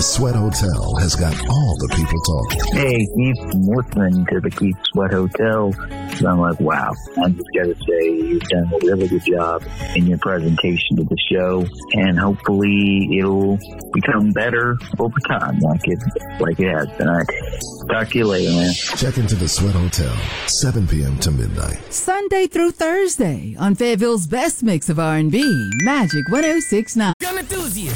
Sweat Hotel has got all the people talking. Hey, Keith, I'm listening to the Keith Sweat Hotel. So I'm like, wow, I just got to say you've done a really good job in your presentation to the show, and hopefully it'll become better over time like it has been. All right. Talk to you later, man. Check into the Sweat Hotel, 7 p.m. to midnight. Sunday through Thursday on Fayetteville's best mix of R&B, Magic 106.9. Gun enthusiast.